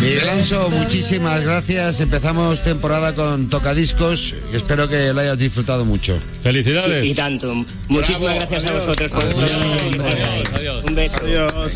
Miguel Anso, muchísimas gracias. Empezamos temporada con Tocadiscos. Espero que lo hayas disfrutado mucho. Felicidades. Sí, y tanto. Muchísimas gracias a vosotros por el programa. Adiós. Un beso. Adiós.